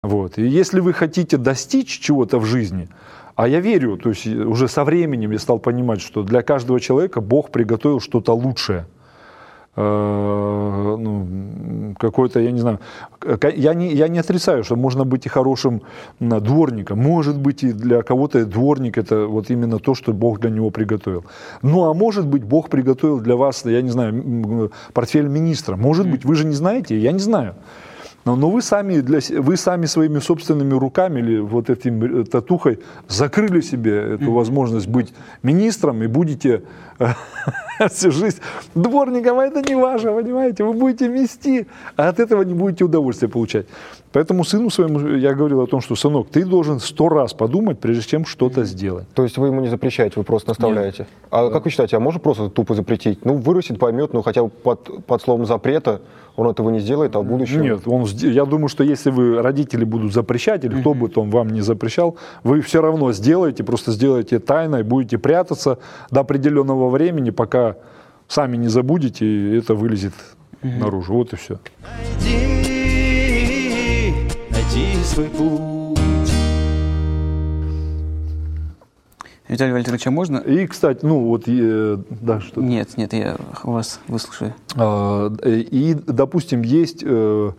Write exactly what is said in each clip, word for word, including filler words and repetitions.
Вот. И если вы хотите достичь чего-то в жизни, а я верю, то есть уже со временем я стал понимать, что для каждого человека Бог приготовил что-то лучшее. Э, ну, какой-то, я не знаю, я не, я не отрицаю, что можно быть и хорошим дворником. Может быть, и для кого-то дворник это вот именно то, что Бог для него приготовил. Ну, а может быть, Бог приготовил для вас, я не знаю, портфель министра. Может быть, вы же не знаете, я не знаю. Но, но вы, сами для, вы сами своими собственными руками или вот этим татухой закрыли себе эту mm-hmm. возможность быть министром и будете всю жизнь дворником, а это не ваше, понимаете? Вы будете мести, а от этого не будете удовольствия получать. Поэтому сыну своему я говорил о том, что, сынок, ты должен сто раз подумать, прежде чем что-то сделать. То есть вы ему не запрещаете, вы просто наставляете? Нет. А да. Как вы считаете, а можно просто тупо запретить? Ну, вырастет, поймет, ну хотя бы под, под словом запрета он этого не сделает, а в будущем... Нет, он, я думаю, что если вы, родители будут запрещать, или кто бы там вам не запрещал, вы все равно сделаете, просто сделаете тайно и будете прятаться до определенного времени, пока сами не забудете, и это вылезет mm-hmm. наружу. Вот и все. Найди, найди свой путь. Виталий Валерьевич, а можно? И, кстати, ну вот, э, да, что? Нет, нет, я вас выслушаю. А, и, допустим, есть... Э,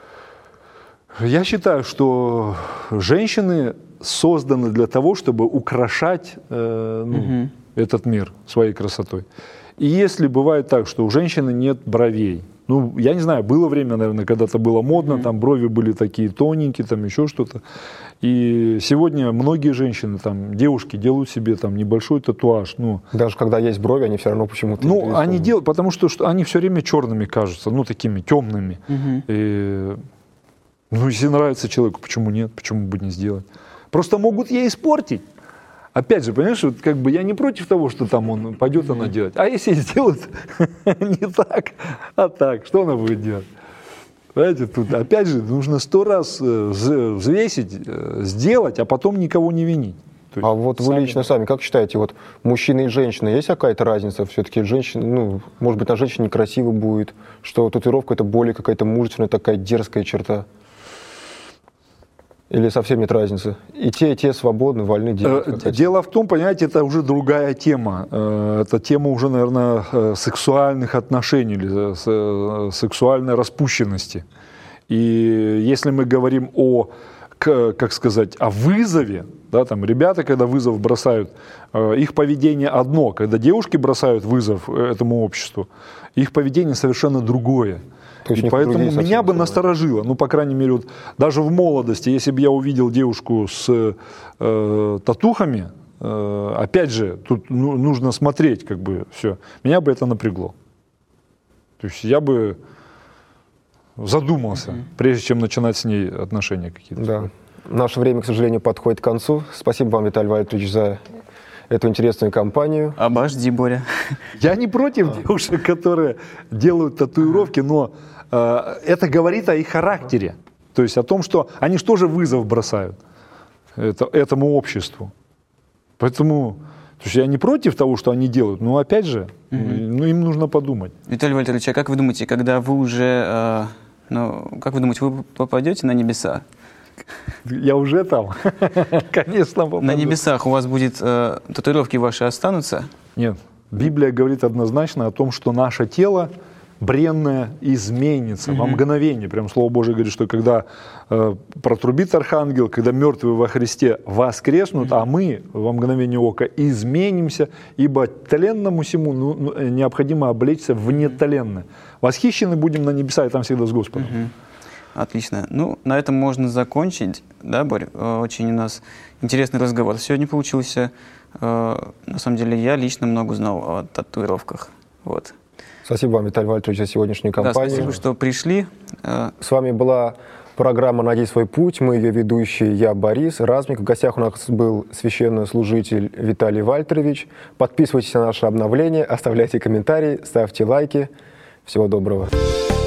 я считаю, что женщины созданы для того, чтобы украшать э, ну, угу. этот мир своей красотой. И если бывает так, что у женщины нет бровей, ну, я не знаю, было время, наверное, когда-то было модно, mm-hmm. там брови были такие тоненькие, там еще что-то. И сегодня многие женщины, там, девушки делают себе там небольшой татуаж. Ну, даже когда есть брови, они все равно почему-то... Ну, они делают, потому что, что они все время черными кажутся, ну, такими темными. Mm-hmm. И, ну, если нравится человеку, почему нет, почему бы не сделать? Просто могут ей испортить. Опять же, понимаешь, вот как бы я не против того, что там он пойдет mm-hmm. она делать. А если сделает не так, а так, что она будет делать? Понимаете, тут опять же нужно сто раз взвесить, сделать, а потом никого не винить. То а вот вы лично сами, как считаете, вот мужчина и женщина, есть какая-то разница? Все-таки женщина, ну, может быть, на женщине некрасиво будет, что татуировка это более какая-то мужественная, такая дерзкая черта? Или совсем нет разницы? И те, и те свободны, вольны делать. Дело в том, понимаете, это уже другая тема. Это тема уже, наверное, сексуальных отношений или сексуальной распущенности. И если мы говорим о, как сказать, о вызове, да, там ребята, когда вызов бросают, их поведение одно. Когда девушки бросают вызов этому обществу, их поведение совершенно другое. И поэтому меня бы насторожило, ну, по крайней мере, вот, даже в молодости, если бы я увидел девушку с э, татухами, э, опять же, тут ну, нужно смотреть, как бы, все, меня бы это напрягло. То есть я бы задумался, mm-hmm. прежде чем начинать с ней отношения какие-то. Да. Наше время, к сожалению, подходит к концу. Спасибо вам, Виталий Валерьевич, за эту интересную компанию. Обожди, Боря. Я не против девушек, которые делают татуировки, но э, это говорит о их характере. То есть о том, что они же тоже вызов бросают это, этому обществу. Поэтому то есть я не против того, что они делают, но опять же, угу. ну, им нужно подумать. Виталий Валерьевич, а как вы думаете, когда вы уже, э, ну, как вы думаете, вы попадете на небеса? Я уже там, конечно, попаду. На небесах у вас будет, э, татуировки ваши останутся? Нет. Библия говорит однозначно о том, что наше тело бренное изменится mm-hmm. во мгновение. Прям Слово Божие говорит, что когда э, протрубит архангел, когда мертвые во Христе воскреснут, mm-hmm. а мы во мгновение ока изменимся, ибо тленному сему ну, необходимо облечься в нетленное. Восхищены будем на небеса, и там всегда с Господом. Mm-hmm. Отлично. Ну, на этом можно закончить. Да, Борь? Очень у нас интересный разговор сегодня получился. На самом деле, я лично много узнал о татуировках. Вот. Спасибо вам, Виталий Валерьевич, за сегодняшнюю компанию. Да, спасибо, что пришли. С вами была программа «Найди свой путь». Мы ее ведущие, я, Борис Размик. В гостях у нас был священнослужитель Виталий Валерьевич. Подписывайтесь на наши обновления, оставляйте комментарии, ставьте лайки. Всего доброго.